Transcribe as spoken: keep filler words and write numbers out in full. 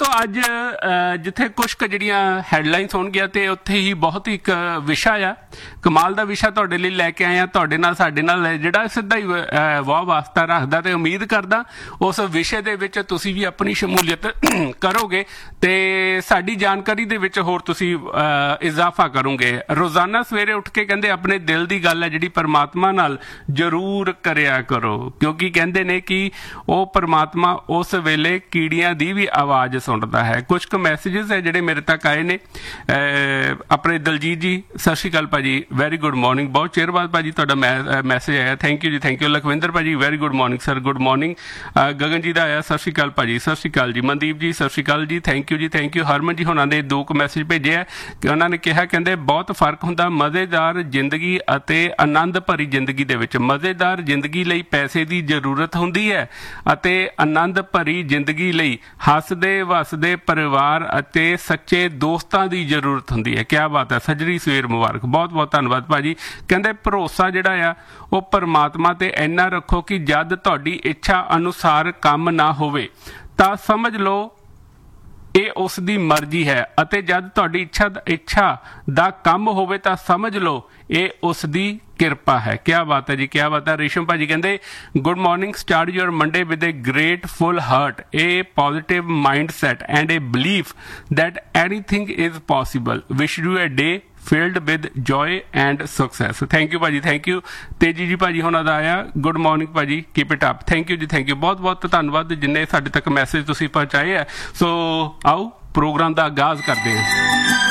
ਦੋਸਤੋ ਅੱਜ ਜਿੱਥੇ ਕੁਛ ਕੁ ਜਿਹੜੀਆਂ ਹੈਡਲਾਈਨਸ ਹੋਣਗੀਆਂ ਤੇ ਉੱਥੇ ਹੀ ਬਹੁਤ ਹੀ ਇੱਕ ਵਿਸ਼ਾ ਆ, ਕਮਾਲ ਦਾ ਵਿਸ਼ਾ ਤੁਹਾਡੇ ਲਈ ਲੈ ਕੇ ਆਏ ਆ। ਤੁਹਾਡੇ ਨਾਲ ਸਾਡੇ ਨਾਲ ਜਿਹੜਾ ਸਿੱਧਾ ਹੀ ਵਾਹ ਵਾਸਤਾ ਰੱਖਦਾ ਤੇ ਉਮੀਦ ਕਰਦਾ ਉਸ ਵਿਸ਼ੇ ਦੇ ਵਿੱਚ ਤੁਸੀਂ ਵੀ ਆਪਣੀ ਸ਼ਮੂਲੀਅਤ ਕਰੋਗੇ ਤੇ ਸਾਡੀ ਜਾਣਕਾਰੀ ਦੇ ਵਿੱਚ ਹੋਰ ਤੁਸੀਂ ਇਜ਼ਾਫਾ ਕਰੋਗੇ। ਰੋਜ਼ਾਨਾ ਸਵੇਰੇ ਉੱਠ ਕੇ ਕਹਿੰਦੇ ਆਪਣੇ ਦਿਲ ਦੀ ਗੱਲ ਹੈ ਜਿਹੜੀ ਪਰਮਾਤਮਾ ਨਾਲ ਜ਼ਰੂਰ ਕਰਿਆ ਕਰੋ, ਕਿਉਂਕਿ ਕਹਿੰਦੇ ਨੇ ਕਿ ਉਹ ਪਰਮਾਤਮਾ ਉਸ ਵੇਲੇ ਕੀੜੀਆਂ ਦੀ ਵੀ ਆਵਾਜ਼ ਸੁਣਦਾ ਹੈ। ਕੁਝ ਕੁ ਮੈਸੇजेस ਹੈ ਜਿਹੜੇ ਮੇਰੇ ਤੱਕ ਆਏ ਨੇ। ਆਪਣੇ ਦਲਜੀਤ ਜੀ ਸਤਿ ਸ਼੍ਰੀ ਅਕਾਲ ਭਾਜੀ, ਵੈਰੀ ਗੁੱਡ ਮਾਰਨਿੰਗ, ਬਹੁਤ ਚਿਰ ਬਾਅਦ ਭਾਜੀ ਤੁਹਾਡਾ ਮੈਸੇਜ ਆਇਆ, ਥੈਂਕ ਯੂ ਜੀ, ਥੈਂਕ ਯੂ। ਲਖਵਿੰਦਰ ਭਾਜੀ very good morning sir, good morning. Gagan ਜੀ ਦਾ ਆਇਆ ਸਤਿ ਸ਼੍ਰੀ ਅਕਾਲ ਭਾਜੀ, ਸਤਿ ਸ਼੍ਰੀ ਅਕਾਲ ਜੀ। ਮਨਦੀਪ ਜੀ ਸਤਿ ਸ਼੍ਰੀ ਅਕਾਲ ਜੀ, ਥੈਂਕ ਯੂ ਜੀ, ਥੈਂਕ ਯੂ। ਹਰਮਨ ਜੀ ਹੁਣਾਂ ਨੇ ਦੋ ਕੁ ਮੈਸੇਜ ਭੇਜੇ ਆ ਕਿ ਉਹਨਾਂ ਨੇ ਕਿਹਾ ਕਹਿੰਦੇ ਬਹੁਤ ਫਰਕ ਹੁੰਦਾ ਮਜ਼ੇਦਾਰ ਜ਼ਿੰਦਗੀ ਅਤੇ ਆਨੰਦ ਭਰੀ ਜ਼ਿੰਦਗੀ ਦੇ ਵਿੱਚ। ਮਜ਼ੇਦਾਰ ਜ਼ਿੰਦਗੀ ਲਈ ਪੈਸੇ ਦੀ ਜ਼ਰੂਰਤ ਹੁੰਦੀ ਹੈ ਅਤੇ ਆਨੰਦ ਭਰੀ ਜ਼ਿੰਦਗੀ ਲਈ ਹੱਸਦੇ ਵਸਦੇ ਪਰਿਵਾਰ ਅਤੇ ਸੱਚੇ ਦੋਸਤਾਂ ਦੀ ਜ਼ਰੂਰਤ ਹੁੰਦੀ ਹੈ। ਕਿਆ ਬਾਤ ਹੈ, ਸੱਜਰੀ ਸਵੇਰ ਮੁਬਾਰਕ, ਬਹੁਤ ਬਹੁਤ ਧੰਨਵਾਦ ਭਾਜੀ। ਕਹਿੰਦੇ ਭਰੋਸਾ ਜਿਹੜਾ ਆ ਉਹ ਪਰਮਾਤਮਾ ਤੇ ਇੰਨਾ ਰੱਖੋ ਕਿ ਜਦ ਤੁਹਾਡੀ ਇੱਛਾ ਅਨੁਸਾਰ ਕੰਮ ਨਾ ਹੋਵੇ ਤਾਂ ਸਮਝ ਲਓ ਇਹ ਉਸ ਦੀ ਮਰਜ਼ੀ ਹੈ, ਅਤੇ ਜਦ ਤੁਹਾਡੀ ਇੱਛਾ ਇੱਛਾ ਦਾ ਕੰਮ ਹੋਵੇ ਤਾਂ ਸਮਝ ਲਓ ਇਹ ਉਸ ਦੀ ਕਿਰਪਾ ਹੈ। ਕਿਆ ਬਾਤ ਹੈ ਜੀ, ਕਿਆ ਬਾਤ ਹੈ। ਰੇਸ਼ਮ ਭਾਜੀ ਕਹਿੰਦੇ good morning, start your Monday with A grateful heart, A positive ਮਾइंड set and a belief that anything is possible, wish U a day filled with joy and success। Thank you भाजी, थैंक यू। तेजी जी भाजी होना दा आया good morning भाजी, keep it up, thank you ji, thank you. बहुत बहुत धन्यवाद जिन्ने साडे तक मैसेज तुसीं पहुंचाए है। सो आओ प्रोग्राम का आगाज करते हैं।